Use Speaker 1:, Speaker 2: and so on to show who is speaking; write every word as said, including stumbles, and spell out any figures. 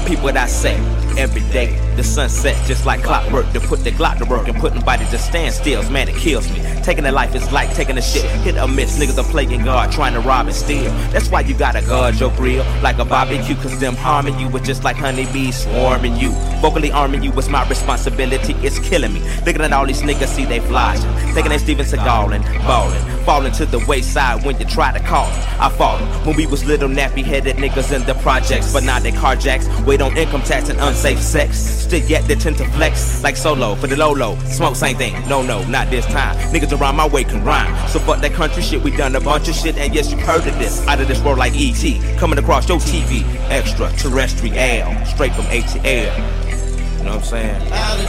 Speaker 1: Peep what I say. Every day, the sun sets just like clockwork. To put the Glock to work and put nobody to stand stills, man, it kills me. Taking a life is like taking a shit. Hit or miss, niggas are playing God, trying to rob and steal. That's why you gotta guard your grill like a barbecue, cause them harming you was just like honeybees swarming you. Vocally arming you was my responsibility, it's killing me. Looking at all these niggas, see they flossing, thinking they Steven Seagal and ballin', falling to the wayside when you try to call them. I fought them when we was little nappy-headed niggas in the projects, but now they carjacks, wait on income tax and unsafe sex. Still yet they tend to flex like solo for the low-low. Smoke same thing, no no, not this time. Niggas around my way can rhyme, so fuck that country shit. We done a bunch of shit, and yes you heard of this. Out of this world like E T coming across your T V, extraterrestrial, straight from A to L. You know what I'm saying?